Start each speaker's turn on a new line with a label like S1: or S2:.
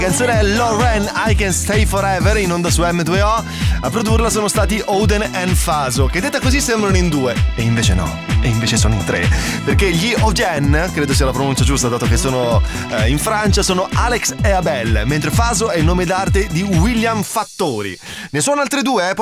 S1: Canzone è Lauren, I Can Stay Forever, in onda su M2O. A produrla sono stati Oden e Faso, che detta così sembrano in due, e invece no, e invece sono in tre, perché gli Ogen, credo sia la pronuncia giusta dato che sono in Francia, sono Alex e Abel, mentre Faso è il nome d'arte di William Fattori. Ne sono altre due, poi